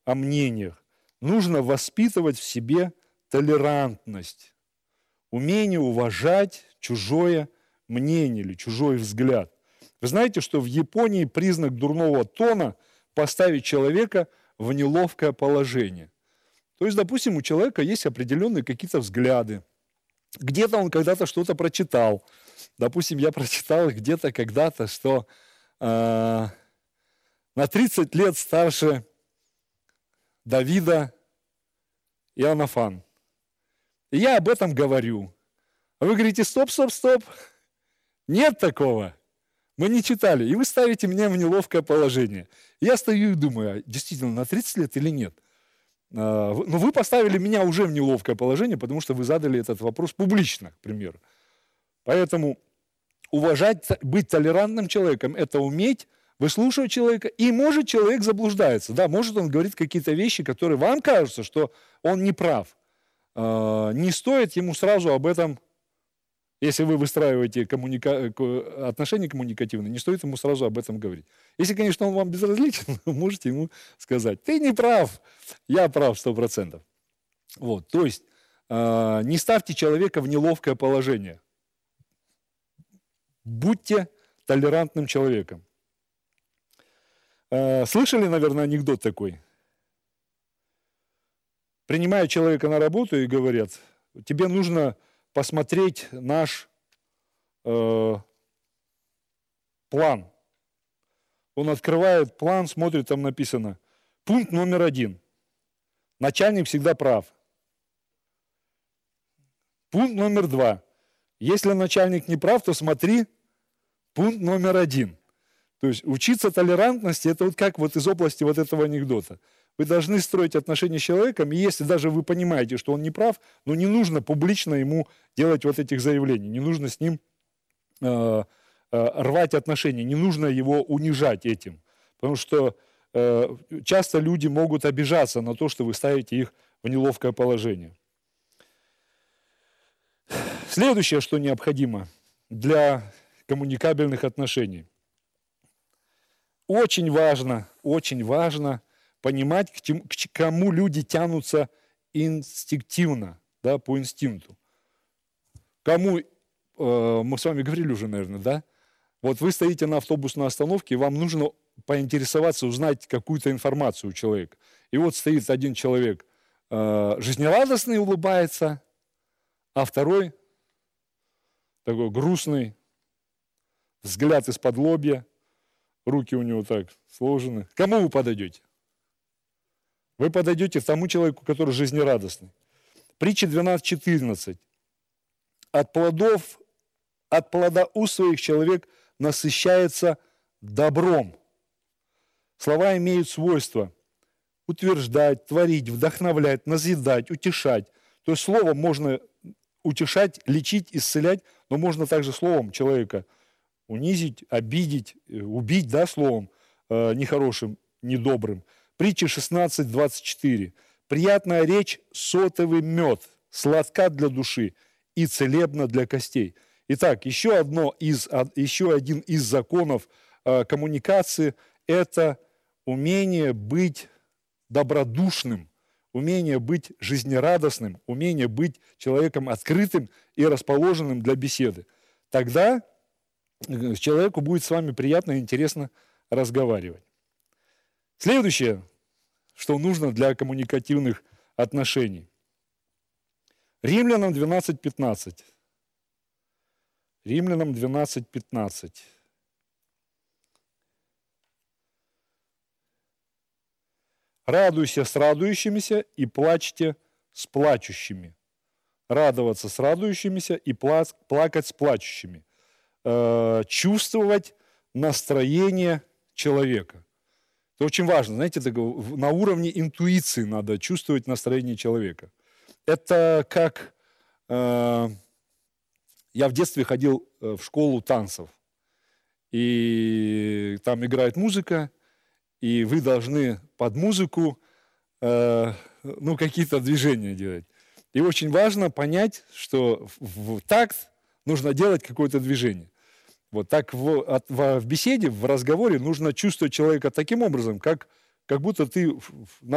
о мнениях. Нужно воспитывать в себе толерантность, умение уважать чужое мнение или чужой взгляд. Вы знаете, что в Японии признак дурного тона поставить человека в неловкое положение. То есть, допустим, у человека есть определенные какие-то взгляды. Где-то он когда-то что-то прочитал. Допустим, я прочитал где-то когда-то, что на 30 лет старше Давида Иоаннафан. И я об этом говорю. А вы говорите, стоп, стоп, стоп. Нет такого. Мы не читали. И вы ставите меня в неловкое положение. Я стою и думаю, действительно, на 30 лет или нет? Но вы поставили меня уже в неловкое положение, потому что вы задали этот вопрос публично, к примеру. Поэтому уважать, быть толерантным человеком – это уметь выслушивать человека. И может человек заблуждается. Да, может он говорит какие-то вещи, которые вам кажутся, что он не прав. Не стоит ему сразу об этом, если вы выстраиваете отношения коммуникативные, не стоит ему сразу об этом говорить. Если, конечно, он вам безразличен, вы можете ему сказать, ты не прав, я прав 100%. Вот, то есть не ставьте человека в неловкое положение. Будьте толерантным человеком. Слышали, наверное, анекдот такой? Принимают человека на работу и говорят, тебе нужно посмотреть наш план. Он открывает план, смотрит, там написано, пункт номер 1. Начальник всегда прав. Пункт номер 2. Если начальник не прав, то смотри, пункт номер 1. То есть учиться толерантности, это вот как вот из области вот этого анекдота. Вы должны строить отношения с человеком, и если даже вы понимаете, что он не прав, но не нужно публично ему делать вот этих заявлений, не нужно с ним рвать отношения, не нужно его унижать этим. Потому что часто люди могут обижаться на то, что вы ставите их в неловкое положение. Следующее, что необходимо для коммуникабельных отношений. Очень важно понимать, к кому люди тянутся инстинктивно, да, по инстинкту. Кому, мы с вами говорили уже, наверное, да? Вот вы стоите на автобусной остановке, и вам нужно поинтересоваться, узнать какую-то информацию у человека. И вот стоит один человек, жизнерадостный, улыбается, а второй такой грустный, взгляд из-под лобья, руки у него так сложены. К кому вы подойдете? Вы подойдете к тому человеку, который жизнерадостный. Притча 12:14. От плода уст своих человек насыщается добром. Слова имеют свойство утверждать, творить, вдохновлять, назидать, утешать. То есть словом можно утешать, лечить, исцелять, но можно также словом человека унизить, обидеть, убить, да, словом нехорошим, недобрым. Притча 16:24. Приятная речь – сотовый мед, сладка для души и целебна для костей. Итак, еще один из законов коммуникации – это умение быть добродушным, умение быть жизнерадостным, умение быть человеком открытым и расположенным для беседы. Тогда человеку будет с вами приятно и интересно разговаривать. Следующее, что нужно для коммуникативных отношений. Римлянам 12:15. Римлянам 12:15. Радуйся с радующимися и плачьте с плачущими. Радоваться с радующимися и плакать с плачущими. Чувствовать настроение человека. Это очень важно. Знаете, на уровне интуиции надо чувствовать настроение человека. Это как... Я в детстве ходил в школу танцев. И там играет музыка, и вы должны под музыку какие-то движения делать. И очень важно понять, что в такт нужно делать какое-то движение. Вот так в беседе, в разговоре нужно чувствовать человека таким образом, как будто ты